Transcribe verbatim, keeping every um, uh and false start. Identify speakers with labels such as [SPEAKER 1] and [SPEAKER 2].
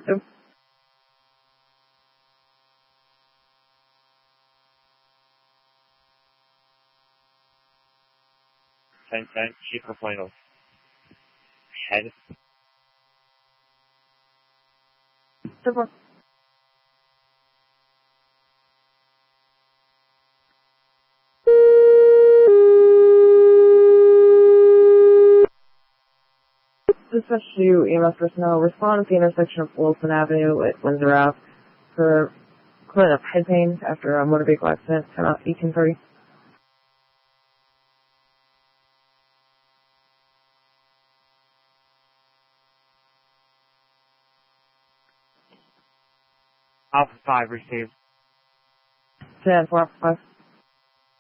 [SPEAKER 1] Detective.
[SPEAKER 2] ten ten, Chief of Finals. Head.
[SPEAKER 1] Super. Dispatch to E M S personnel. Respond at the intersection of Wilson Avenue at Windsor Ave for complaint of head pain after a motor vehicle accident. Time out eighteen thirty.
[SPEAKER 2] Alpha five received.
[SPEAKER 1] ten four Alpha five.